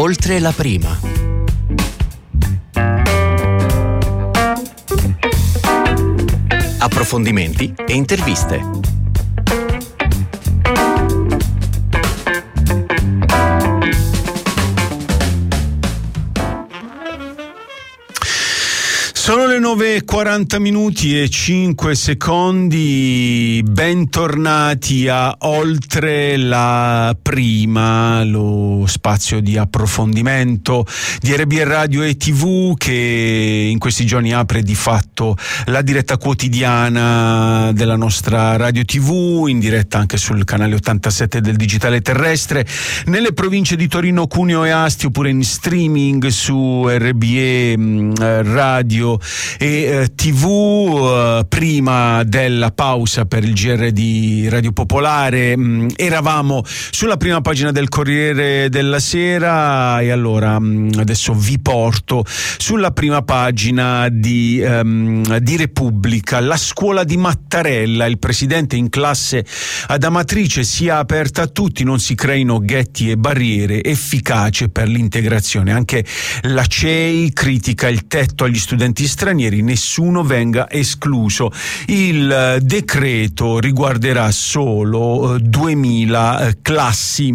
Oltre la prima. Approfondimenti e interviste. Sono le 9:40 e 5 secondi, bentornati a Oltre la Prima, lo spazio di approfondimento di RBR Radio e TV che in questi giorni apre di fatto la diretta quotidiana della nostra Radio TV, in diretta anche sul canale 87 del digitale terrestre, nelle province di Torino, Cuneo e Asti, oppure in streaming su RBE Radio e TV. Prima della pausa per il GR di Radio Popolare eravamo sulla prima pagina del Corriere della Sera e allora adesso vi porto sulla prima pagina di Repubblica. La scuola di Mattarella, il presidente in classe ad Amatrice, sia aperta a tutti, non si creino ghetti e barriere, efficace per l'integrazione. Anche la CEI critica il tetto agli studenti stranieri, nessuno venga escluso. Il decreto riguarderà solo 2000 classi.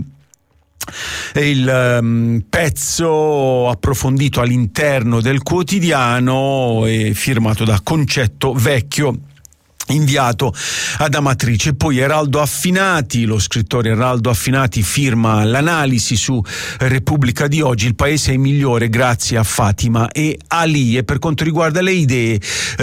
Il pezzo approfondito all'interno del quotidiano è firmato da Concetto Vecchio, inviato ad Amatrice. Poi Eraldo Affinati, lo scrittore Eraldo Affinati, firma l'analisi su Repubblica di oggi: il paese è migliore grazie a Fatima e Ali. E per quanto riguarda le idee,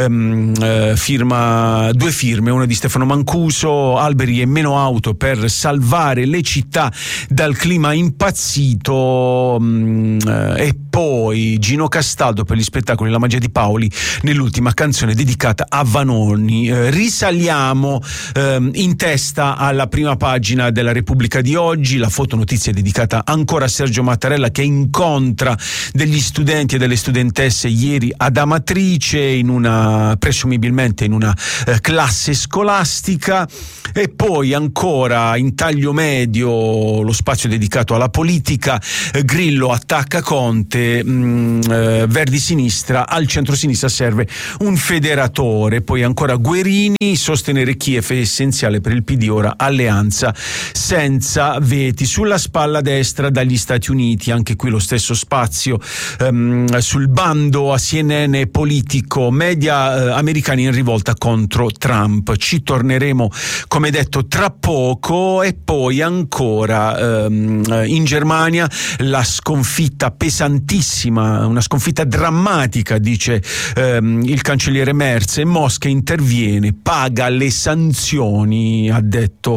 firma due firme, una di Stefano Mancuso: alberi e meno auto per salvare le città dal clima impazzito, e poi Gino Castaldo per gli spettacoli La magia di Paoli nell'ultima canzone dedicata a Vanoni. Risaliamo in testa alla prima pagina della Repubblica di oggi, la fotonotizia è dedicata ancora a Sergio Mattarella, che incontra degli studenti e delle studentesse ieri ad Amatrice, presumibilmente in una classe scolastica. E poi ancora in taglio medio lo spazio dedicato alla politica: Grillo attacca Conte, Verdi sinistra, al centro-sinistra serve un federatore. Poi ancora Guerini: sostenere Kiev è essenziale per il PD, ora alleanza senza veti. Sulla spalla destra dagli Stati Uniti, anche qui lo stesso spazio, sul bando a CNN politico, media americani in rivolta contro Trump. Ci torneremo, come detto, tra poco. E poi ancora in Germania la sconfitta pesantissima, una sconfitta drammatica, dice il cancelliere Merz, e Mosca interviene, paga le sanzioni, ha detto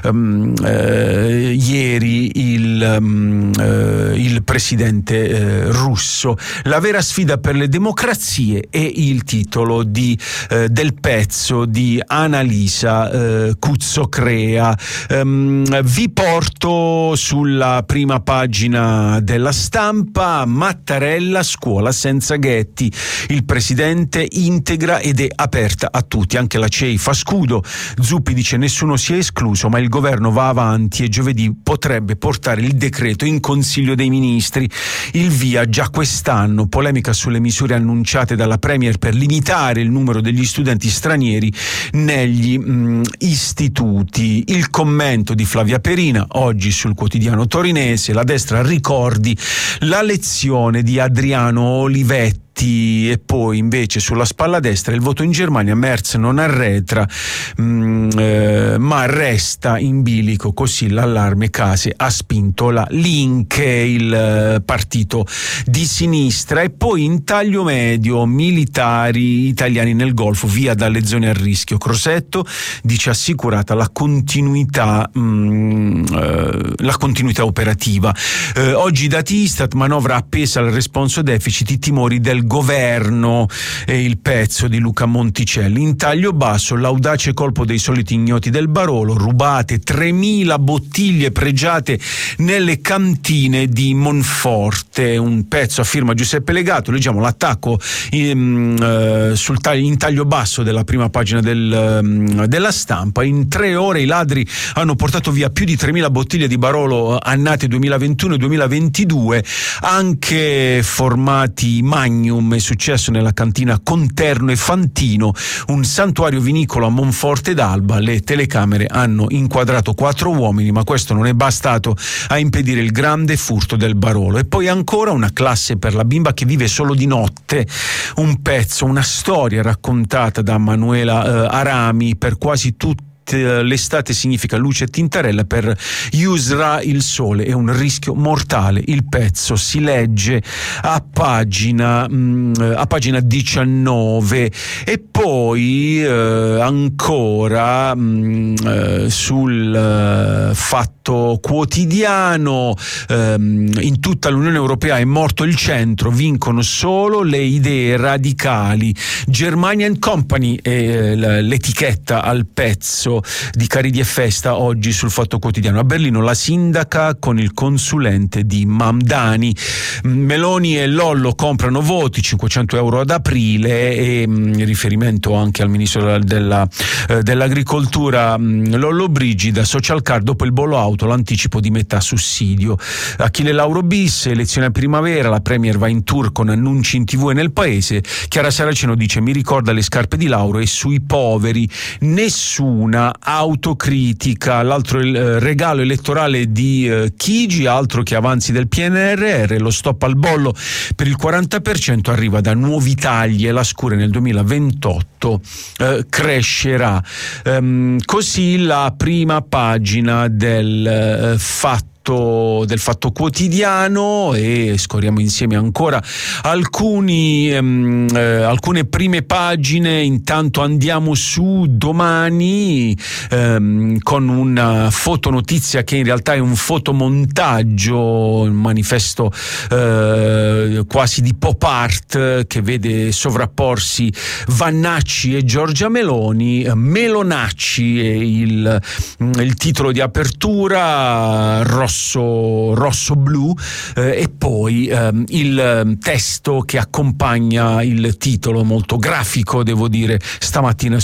ieri il presidente russo. La vera sfida per le democrazie è il titolo del pezzo di Annalisa Cuzzocrea. Vi porto sulla prima pagina della Stampa: Mattarella, scuola senza ghetti, il presidente integra ed è aperta a tutti. Anche la CEI fa scudo, Zuppi dice nessuno sia escluso, ma il governo va avanti e giovedì potrebbe portare il decreto in Consiglio dei Ministri. Il via già quest'anno, polemica sulle misure annunciate dalla Premier per limitare il numero degli studenti stranieri negli istituti. Il commento di Flavia Perina oggi sul quotidiano torinese: la destra ricordi la lezione di Adriano Olivetti. E poi invece sulla spalla destra il voto in Germania: Merz non arretra, ma resta in bilico, così l'allarme case ha spinto la Linke, il partito di sinistra. E poi in taglio medio: militari italiani nel Golfo, via dalle zone a rischio. Crosetto dice assicurata la continuità operativa. Oggi dati Istat: manovra appesa al responso deficit, i timori del il governo e il pezzo di Luca Monticelli. In taglio basso, l'audace colpo dei soliti ignoti del Barolo, rubate 3.000 bottiglie pregiate nelle cantine di Monforte, un pezzo a firma Giuseppe Legato. Leggiamo l'attacco in taglio basso della prima pagina della Stampa. In 3 ore i ladri hanno portato via più di 3.000 bottiglie di Barolo annate 2021 e 2022, anche formati Magnum. È successo nella cantina Conterno e Fantino, un santuario vinicolo a Monforte d'Alba. Le telecamere hanno inquadrato 4 uomini, ma questo non è bastato a impedire il grande furto del Barolo. E poi ancora una classe per la bimba che vive solo di notte, un pezzo, una storia raccontata da Manuela Arami. Per quasi tutti l'estate significa luce e tintarella, per Yusra il sole è un rischio mortale. Il pezzo si legge a pagina 19. E poi ancora sul Fatto Quotidiano, in tutta l'Unione Europea è morto il centro, vincono solo le idee radicali. Germania and Company è l'etichetta al pezzo di Caridi e Festa oggi sul Fatto Quotidiano. A Berlino la sindaca con il consulente di Mamdani. Meloni e Lollo comprano voti, 500 euro ad aprile, e riferimento anche al ministro dell'agricoltura Lollo Brigida. Social card dopo il bollo auto, l'anticipo di metà sussidio. Achille Lauro bis, elezione a primavera, la premier va in tour con annunci in TV e nel paese. Chiara Saraceno dice: mi ricorda le scarpe di Lauro, e sui poveri nessuna autocritica. L'altro regalo elettorale di Chigi, altro che avanzi del PNRR. Lo stop al bollo per il 40% arriva da nuovi tagli e la scure nel 2028 crescerà. Così la prima pagina del Fatto Quotidiano, e scorriamo insieme ancora alcune prime pagine. Intanto andiamo su Domani con una fotonotizia che in realtà è un fotomontaggio, un manifesto quasi di pop art che vede sovrapporsi Vannacci e Giorgia Meloni. Melonacci è il titolo di apertura, rosso-blu, e poi il testo che accompagna il titolo, molto grafico devo dire, stamattina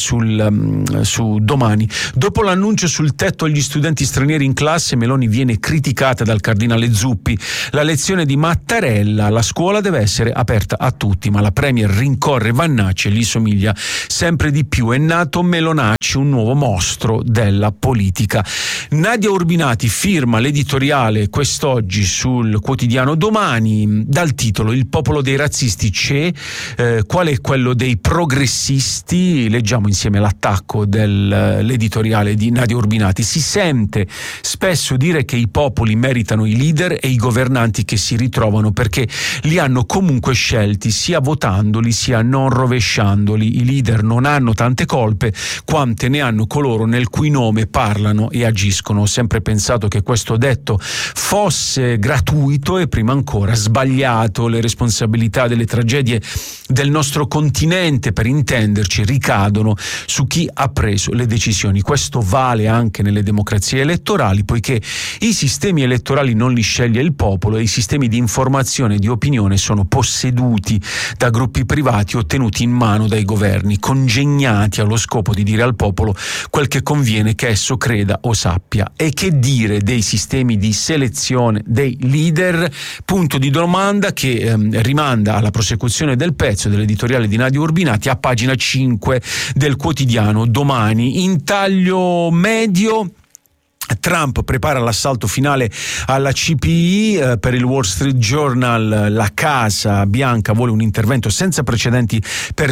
su Domani. Dopo l'annuncio sul tetto agli studenti stranieri in classe, Meloni viene criticata dal cardinale Zuppi. La lezione di Mattarella: la scuola deve essere aperta a tutti, ma la premier rincorre Vannacci e gli somiglia sempre di più. È nato Melonacci, un nuovo mostro della politica. Nadia Urbinati firma l'editoriale quest'oggi sul quotidiano Domani, dal titolo: il popolo dei razzisti c'è, qual è quello dei progressisti? Leggiamo insieme l'attacco dell'editoriale di Nadia Urbinati. Si sente spesso dire che i popoli meritano i leader e i governanti che si ritrovano perché li hanno comunque scelti, sia votandoli sia non rovesciandoli. I leader non hanno tante colpe quante ne hanno coloro nel cui nome parlano e agiscono. Ho sempre pensato che questo detto fosse gratuito e prima ancora sbagliato. Le responsabilità delle tragedie del nostro continente, per intenderci, ricadono su chi ha preso le decisioni. Questo vale anche nelle democrazie elettorali, poiché i sistemi elettorali non li sceglie il popolo e i sistemi di informazione e di opinione sono posseduti da gruppi privati ottenuti in mano dai governi, congegnati allo scopo di dire al popolo quel che conviene che esso creda o sappia. E che dire dei sistemi di selezione dei leader? Punto di domanda che rimanda alla prosecuzione del pezzo dell'editoriale di Nadia Urbinati a pagina 5 del quotidiano Domani. In taglio medio: Trump prepara l'assalto finale alla CPI. Per il Wall Street Journal la Casa Bianca vuole un intervento senza precedenti per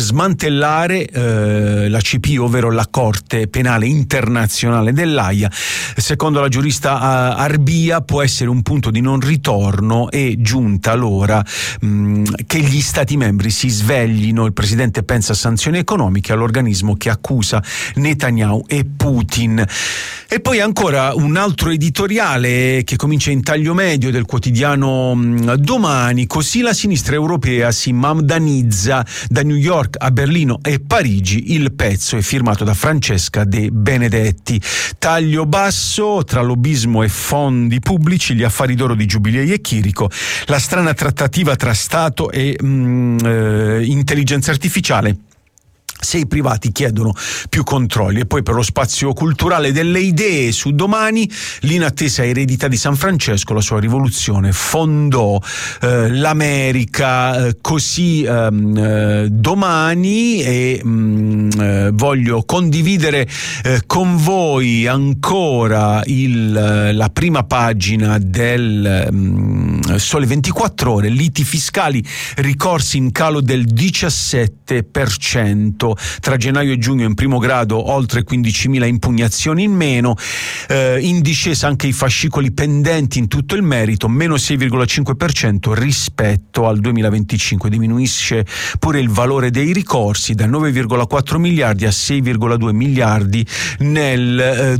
smantellare la CPI, ovvero la Corte Penale Internazionale dell'Aia. Secondo la giurista Arbia può essere un punto di non ritorno, e giunta l'ora che gli stati membri si sveglino. Il presidente pensa a sanzioni economiche all'organismo che accusa Netanyahu e Putin. E poi ancora ora un altro editoriale che comincia in taglio medio del quotidiano Domani. Così la sinistra europea si mamdanizza, da New York a Berlino e Parigi. Il pezzo è firmato da Francesca De Benedetti. Taglio basso, tra lobbismo e fondi pubblici, gli affari d'oro di Giubilei e Chirico, la strana trattativa tra Stato e intelligenza artificiale, se i privati chiedono più controlli. E poi per lo spazio culturale delle idee su Domani, l'inattesa eredità di San Francesco, la sua rivoluzione fondò l'America, così Domani. E voglio condividere con voi ancora la prima pagina del Sole 24 Ore. Liti fiscali, ricorsi in calo del 17%. Tra gennaio e giugno in primo grado oltre 15.000 impugnazioni in meno, in discesa anche i fascicoli pendenti in tutto il merito, meno 6,5% rispetto al 2025, diminuisce pure il valore dei ricorsi da 9,4 miliardi a 6,2 miliardi nel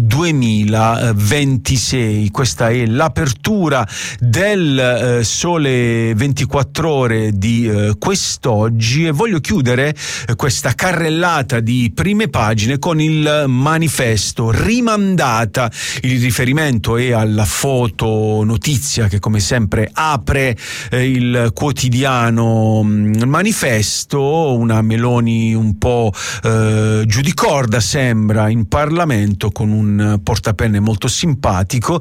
2026. Questa è l'apertura del Sole 24 Ore di quest'oggi, e voglio chiudere questa carrellata di prime pagine con il manifesto, rimandata. Il riferimento è alla foto notizia che come sempre apre il quotidiano Manifesto, una Meloni un po' giù di corda sembra in Parlamento, con un portapenne molto simpatico.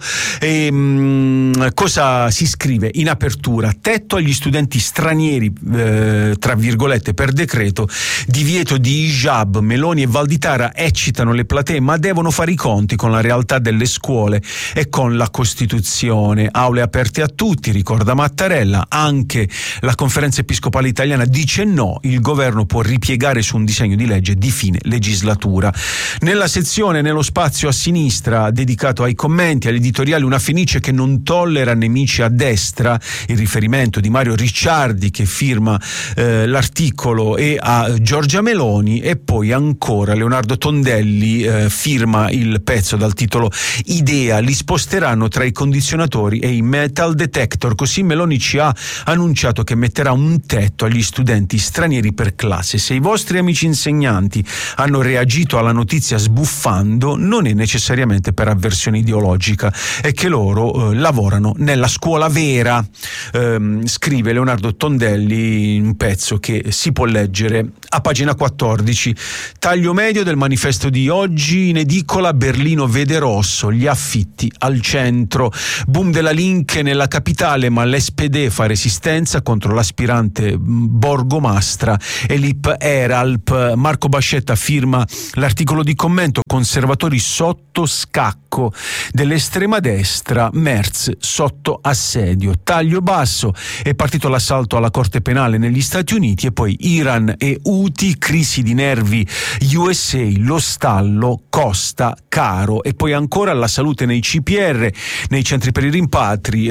E cosa si scrive in apertura? Tetto agli studenti stranieri, tra virgolette, per decreto, divieto di hijab. Meloni e Valditara eccitano le platee, ma devono fare i conti con la realtà delle scuole e con la Costituzione. Aule aperte a tutti, ricorda Mattarella. Anche la Conferenza Episcopale Italiana dice no, il governo può ripiegare su un disegno di legge di fine legislatura. Nella sezione, nello spazio a sinistra dedicato ai commenti, agli editoriali, una Fenice che non tollera nemici a destra, il riferimento di Mario Ricciardi che firma l'articolo, e a Giorgia Meloni. E poi ancora Leonardo Tondelli firma il pezzo dal titolo Idea, li sposteranno tra i condizionatori e i metal detector. Così Meloni ci ha annunciato che metterà un tetto agli studenti stranieri per classe. Se i vostri amici insegnanti hanno reagito alla notizia sbuffando, non è necessariamente per avversione ideologica, è che loro lavorano nella scuola vera, scrive Leonardo Tondelli in un pezzo che si può leggere a pagina 14. Taglio medio del manifesto di oggi, in edicola: Berlino vede rosso, gli affitti al centro. Boom della Linke nella capitale, ma l'SPD fa resistenza contro l'aspirante Borgomastra. Elip Eralp. Marco Bascetta firma l'articolo di commento: conservatori sotto scacco dell'estrema destra, Merz sotto assedio. Taglio basso, è partito l'assalto alla Corte Penale negli Stati Uniti, e poi Iran e Houthi, crisi di nervi USA, lo stallo costa caro. E poi ancora la salute nei CPR, nei centri per i rimpatri,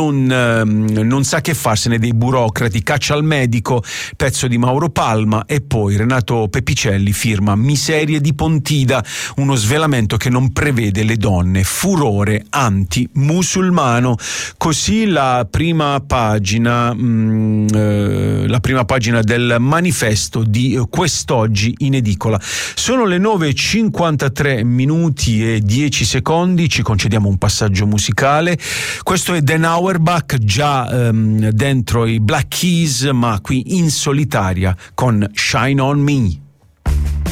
non sa che farsene dei burocrati, caccia al medico, pezzo di Mauro Palma. E poi Renato Pepicelli firma Miserie di Pontida, uno svelamento che non prevede le donne, furore anti-musulmano. Così la prima pagina del manifesto di quest'oggi in edicola. Sono le 9:53 minuti e 10 secondi, ci concediamo un passaggio musicale. Questo è Dan Auerbach, già dentro i Black Keys, ma qui in solitaria con Shine on Me.